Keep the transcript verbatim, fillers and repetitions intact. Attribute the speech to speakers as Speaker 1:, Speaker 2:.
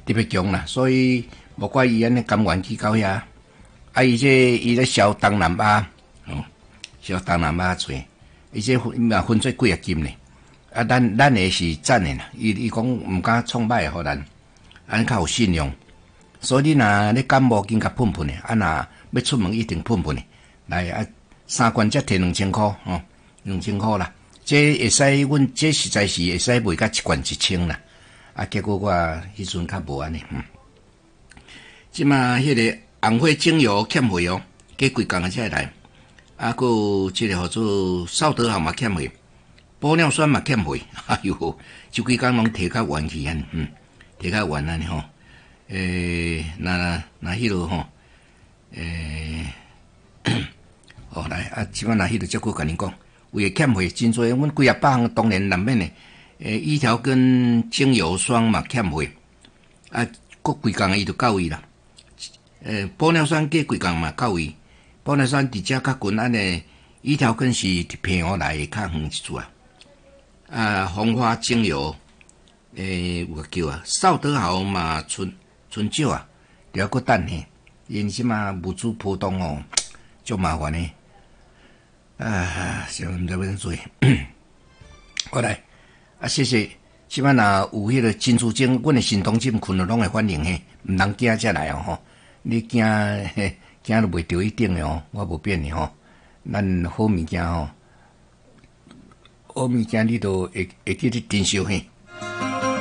Speaker 1: 特别强啦，所以无怪伊安尼甘愿去到遐。啊，伊这伊咧烧东南亚，哦，烧东南亚菜，伊这分嘛分做几啊金咧。啊，咱咱诶是赞诶啦，伊伊讲毋敢创歹互咱，安较有信用。所以你若咧感冒紧甲喷喷诶，啊若要出门一定喷喷诶，来啊三罐则摕两千箍吼，两千箍啦。这会使，阮这实在是会使卖甲一罐一千啦。啊，结果我迄阵较无安尼，嗯。即马迄个红花精油欠费哦，过几工才会来。啊，还有即个号做扫德号嘛欠费，玻尿酸嘛欠费。哎哟，就几工拢摕较完去安，嗯，摕较完安尼吼。诶，那那迄落吼，诶，哦来啊，即摆那迄落则佫甲恁讲，为了欠费真多，阮几啊百项当然难免诶。诶，医条跟精油霜嘛欠费，啊，过几工伊就到位啦。诶，玻尿酸过几工嘛到位，玻尿酸伫遮较悬安尼，医条跟是伫平湖来较远一撮啊。啊，红花精油，诶，有个叫啊，扫德豪嘛春春少啊，了个等呢，因即嘛物资波动哦，足麻烦呢。啊，想毋知要怎做。我来。啊，谢谢！即摆若有迄个珍珠精，阮的新同志困了拢会反应嘿，毋通惊才来哦吼。你惊嘿，惊都袂着一定的哦，我无变的吼。咱好物件吼，好物件你都会会记得珍惜嘿。